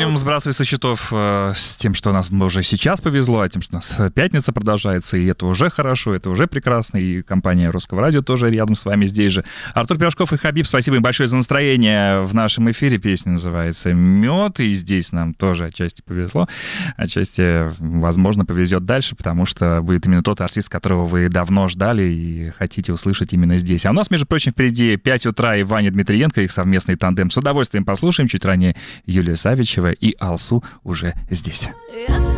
будем сбрасывать со счетов с тем, что нас уже сейчас повезло, а тем, что у нас пятница продолжается, и это уже хорошо, это уже прекрасно, и компания Русского радио тоже рядом с вами здесь же. Артур Пирожков и Хабиб, спасибо им большое за настроение в нашем эфире. Песня называется «Мед», и здесь нам тоже отчасти повезло, отчасти, возможно, повезет дальше, потому что будет именно тот артист, которого вы давно ждали и хотите услышать именно здесь. А у нас, между прочим, впереди 5 утра и Ваня Дмитриенко, их совместный тандем. С удовольствием послушаем. Чуть ранее Юлия Савичева и Алсу уже здесь.